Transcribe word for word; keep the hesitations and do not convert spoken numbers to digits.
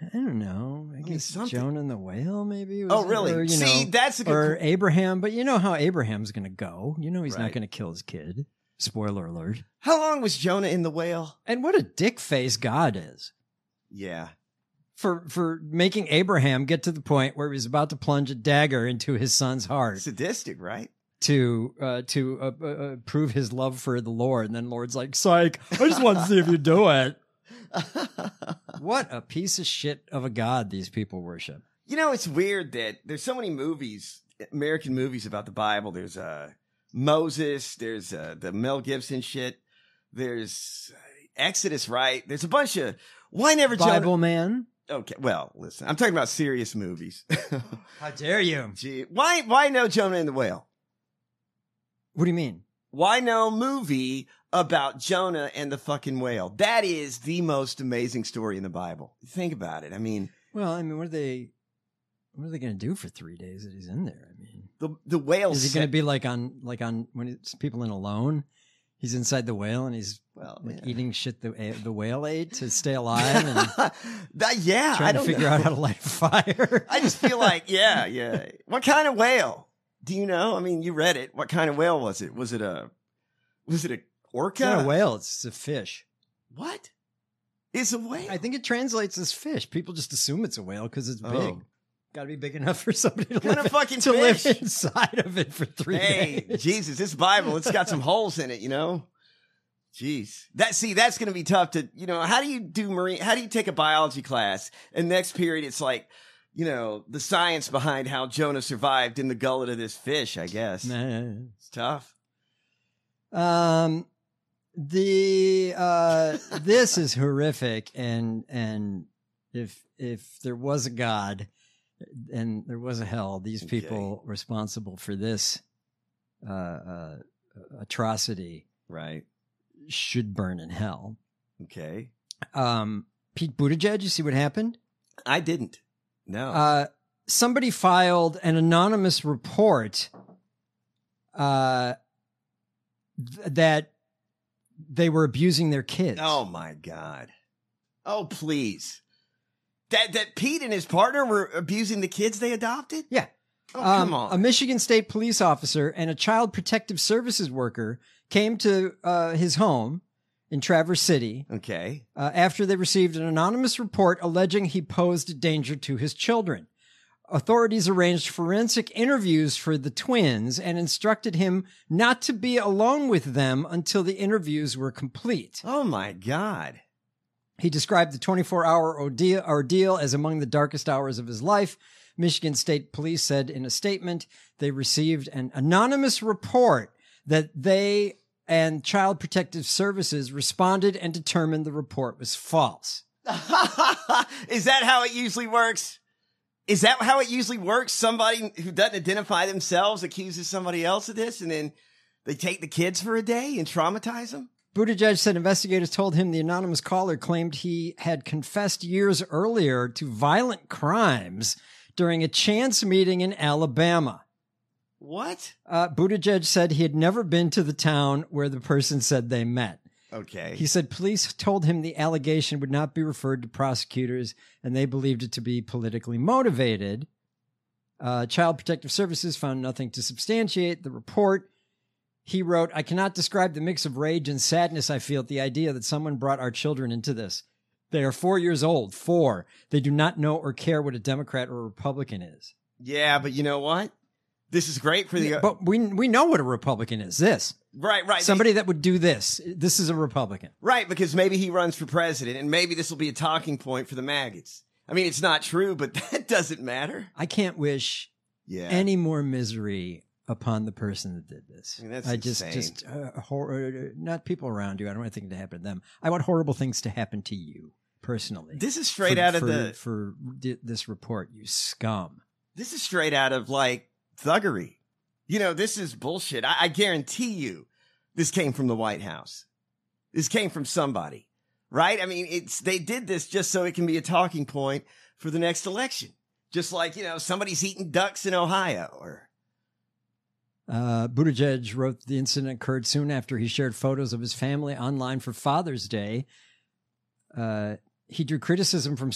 I don't know. I, I guess mean, Jonah and the whale, maybe. Was oh, really? Or, you See, know, that's a good. Or Abraham, but you know how Abraham's going to go. You know he's right. not going to kill his kid. Spoiler alert. How long was Jonah in the whale? And what a dick face God is. Yeah. For for making Abraham get to the point where he was about to plunge a dagger into his son's heart. Sadistic, right? To uh, to uh, uh, prove his love for the Lord. And then Lord's like, psych, I just want to see if you do it. What a piece of shit of a God these people worship. You know, it's weird that there's so many movies, American movies about the Bible. There's uh, Moses. There's uh, the Mel Gibson shit. There's Exodus, right? There's a bunch of... Why never Bible Jonah? Man? Okay, well, listen. I'm talking about serious movies. How dare you? Gee, why, why no Jonah and the Whale? What do you mean? Why no movie about Jonah and the fucking whale? That is the most amazing story in the Bible. Think about it. I mean, well, I mean, what are they? What are they going to do for three days that he's in there? I mean, the the whale is he going to be like on like on when it's people in Alone? He's inside the whale and he's well like yeah. eating shit the the whale ate to stay alive. And that, yeah, trying I don't to figure know. out how to light a fire. I just feel like, yeah, yeah. What kind of whale? Do you know? I mean, you read it. What kind of whale was it? Was it a? Was it a orca? It's not a whale. It's a fish. What? It's a whale. I think it translates as fish. People just assume it's a whale because it's big. Oh. Got to be big enough for somebody to, kind live, of fucking to fish? live inside of it for three hey, days. Jesus, this Bible, it's got some holes in it, you know? Jeez. That, see, that's going to be tough to, you know, how do you do marine, how do you take a biology class and next period it's like, you know, the science behind how Jonah survived in the gullet of this fish, I guess. Nah. It's tough. Um, the, uh, this is horrific. And, and if, if there was a God and there was a hell, these Okay. people responsible for this, uh, uh, atrocity. Right. Should burn in hell. Okay. Um, Pete Buttigieg, you see what happened? I didn't. No. Uh, somebody filed an anonymous report uh, th- that they were abusing their kids. Oh my God. Oh, please. That that Pete and his partner were abusing the kids they adopted? Yeah. Oh, Um, come on. A Michigan State police officer and a child protective services worker came to uh, his home in Traverse City Okay. uh, after they received an anonymous report alleging he posed a danger to his children. Authorities arranged forensic interviews for the twins and instructed him not to be alone with them until the interviews were complete. Oh my God. He described the twenty-four hour ordeal, ordeal as among the darkest hours of his life. Michigan State Police said in a statement they received an anonymous report that they and Child Protective Services responded and determined the report was false. Is that how it usually works? Is that how it usually works? Somebody who doesn't identify themselves accuses somebody else of this, and then they take the kids for a day and traumatize them? Buttigieg said investigators told him the anonymous caller claimed he had confessed years earlier to violent crimes during a chance meeting in Alabama. What? Uh, Buttigieg said he had never been to the town where the person said they met. Okay. He said police told him the allegation would not be referred to prosecutors and they believed it to be politically motivated. Uh, Child Protective Services found nothing to substantiate the report. He wrote, I cannot describe the mix of rage and sadness I feel at the idea that someone brought our children into this. They are four years old, four. They do not know or care what a Democrat or a Republican is. Yeah, but you know what? This is great for the... Yeah, but we we know what a Republican is. This. Right, right. Somebody that would do this. This is a Republican. Right, because maybe he runs for president, and maybe this will be a talking point for the maggots. I mean, it's not true, but that doesn't matter. I can't wish Yeah. any more misery upon the person that did this. I mean, that's I just, insane. just uh, hor- not people around you. I don't want anything to happen to them. I want horrible things to happen to you personally. This is straight for, out of for, the... for di- this report, you scum. This is straight out of, like, thuggery. You know, this is bullshit. I, I guarantee you this came from the White House. This came from somebody, right? I mean, it's they did this just so it can be a talking point for the next election. Just like, you know, somebody's eating ducks in Ohio or... Uh, Buttigieg wrote the incident occurred soon after he shared photos of his family online for Father's Day. Uh, he drew criticism from